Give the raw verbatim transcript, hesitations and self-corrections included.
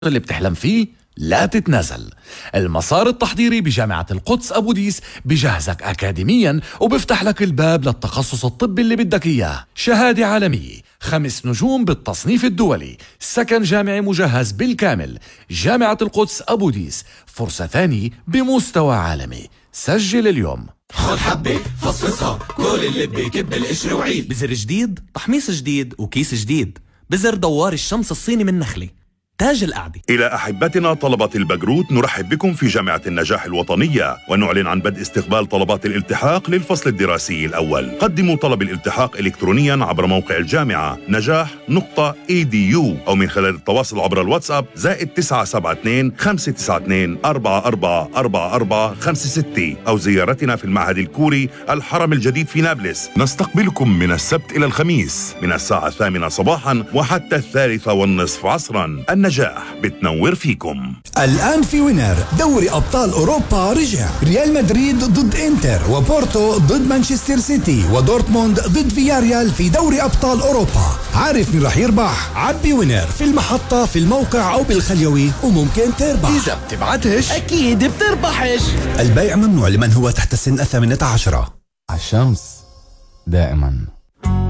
اللي بتحلم فيه لا تتنازل. المسار التحضيري بجامعة القدس أبو ديس بجهزك أكاديميا وبفتح لك الباب للتخصص الطبي اللي بدك إياه. شهادة عالمية، خمس نجوم بالتصنيف الدولي، سكن جامعي مجهز بالكامل. جامعة القدس أبو ديس، فرصة ثانية بمستوى عالمي. سجل اليوم. خد حبة فصفصها، كل اللي بيكب القشر وعيد. بزر جديد، تحميص جديد، وكيس جديد. بزر دوار الشمس الصيني من نخلة، تاج القعدة. إلى أحبتنا طلبة البكروت، نرحب بكم في جامعة النجاح الوطنية ونعلن عن بدء استقبال طلبات الالتحاق للفصل الدراسي الأول. قدموا طلب الالتحاق إلكترونيا عبر موقع الجامعة نجاح نقطة إي دي يو أو من خلال التواصل عبر الواتساب زائد تسعة سبعة اثنين خمسة تسعة اثنين أربعة أربعة أربعة أربعة خمسة ستة أو زيارتنا في المعهد الكوري الحرم الجديد في نابلس. نستقبلكم من السبت إلى الخميس من الساعة الثامنة صباحا وحتى الثالثة والنصف عصرا. النجاح بتنور فيكم. الآن في وينر دوري أبطال أوروبا رجع. ريال مدريد ضد إنتر، وبورتو ضد مانشستر سيتي، ودورتموند ضد فياريال في دوري أبطال أوروبا. عارف مين رح يربح؟ عبي وينر في المحطة، في الموقع أو بالخليوي، وممكن تربح. إذا بتبعتش أكيد بتربحش. البيع ممنوع لمن هو تحت سن الثامنة عشرة. الشمس دائما